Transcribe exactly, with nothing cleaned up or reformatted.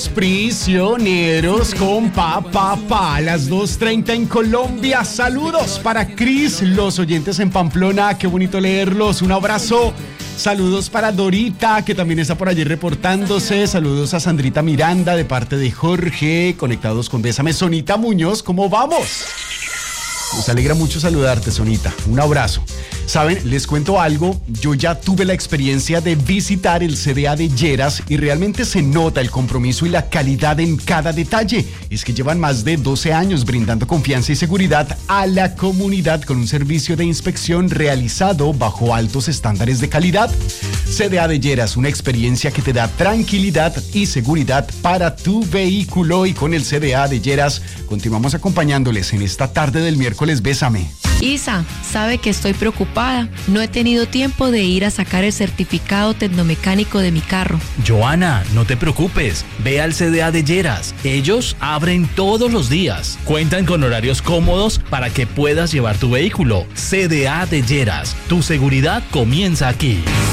Prisioneros con papá pa, a las dos treinta en Colombia. Saludos para Cris, los oyentes en Pamplona, qué bonito leerlos, un abrazo. Saludos para Dorita, que también está por allí reportándose. Saludos a Sandrita Miranda de parte de Jorge, conectados con Bésame. Sonita Muñoz, ¿cómo vamos? Nos alegra mucho saludarte, Sonita. Un abrazo. Saben, les cuento algo, yo ya tuve la experiencia de visitar el C D A de Lleras y realmente se nota el compromiso y la calidad en cada detalle. Es que llevan más de doce años brindando confianza y seguridad a la comunidad con un servicio de inspección realizado bajo altos estándares de calidad. C D A de Lleras, una experiencia que te da tranquilidad y seguridad para tu vehículo, y con el C D A de Lleras continuamos acompañándoles en esta tarde del miércoles Bésame. Isa, sabe que estoy preocupada. No he tenido tiempo de ir a sacar el certificado tecnomecánico de mi carro. Joana, no te preocupes. Ve al C D A de Lleras. Ellos abren todos los días. Cuentan con horarios cómodos para que puedas llevar tu vehículo. C D A de Lleras. Tu seguridad comienza aquí.